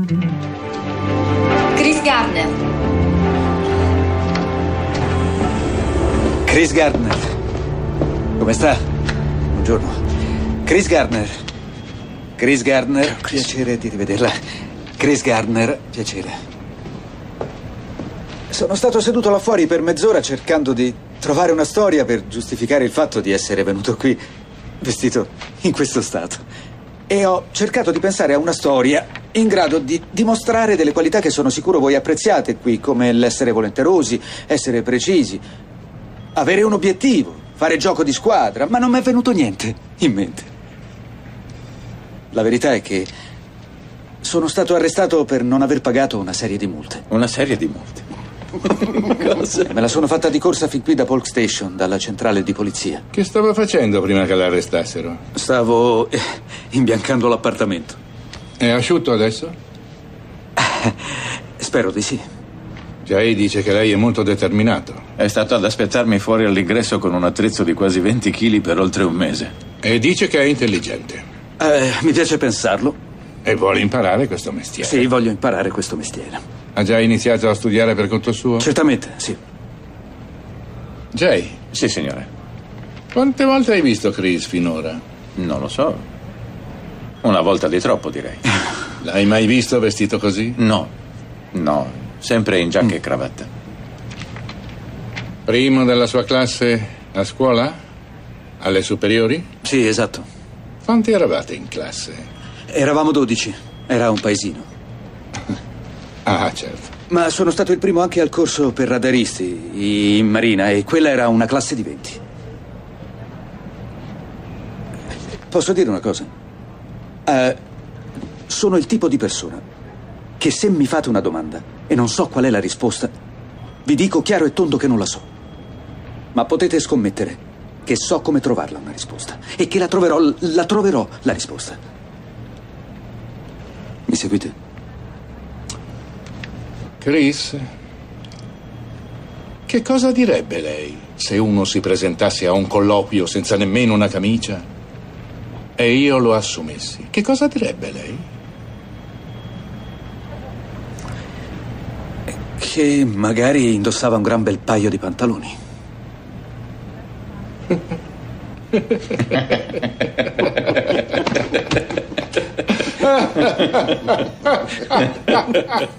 Chris Gardner. Chris Gardner. Come sta? Buongiorno. Chris Gardner. Chris Gardner, piacere di rivederla. Chris Gardner, piacere. Sono stato seduto là fuori per mezz'ora cercando di trovare una storia per giustificare il fatto di essere venuto qui vestito in questo stato. E ho cercato di pensare a una storia in grado di dimostrare delle qualità che sono sicuro voi apprezziate qui, come l'essere volenterosi, essere precisi, avere un obiettivo, fare gioco di squadra, ma non mi è venuto niente in mente. La verità è che sono stato arrestato per non aver pagato una serie di multe. Una serie di multe? Cosa? Me la sono fatta di corsa fin qui da Polk Station, dalla centrale di polizia. Che stava facendo prima che l'arrestassero? Stavo imbiancando l'appartamento. È asciutto adesso? Spero di sì. Jay dice che lei è molto determinato. È stato ad aspettarmi fuori all'ingresso con un attrezzo di quasi 20 kg per oltre un mese. E dice che è intelligente. Mi piace pensarlo. E vuole imparare questo mestiere. Sì, voglio imparare questo mestiere. Ha già iniziato a studiare per conto suo? Certamente, sì. Jay, Sì, signore. quante volte hai visto Chris finora? Non lo so. Una volta di troppo, direi. L'hai mai visto vestito così? No, sempre in giacca e cravatta. Primo della sua classe a scuola? Alle superiori? Sì, esatto. Quanti eravate in classe? Eravamo 12. Era un paesino. Ah, certo. Ma sono stato il primo anche al corso per radaristi in Marina e quella era una classe di 20. Posso dire una cosa? Sono il tipo di persona che se mi fate una domanda e non so qual è la risposta, vi dico chiaro e tondo che non la so. Ma potete scommettere che so come trovarla una risposta e che la troverò la risposta. Mi seguite? Chris, che cosa direbbe lei se uno si presentasse a un colloquio senza nemmeno una camicia e io lo assumessi? Che cosa direbbe lei? Che magari indossava un gran bel paio di pantaloni.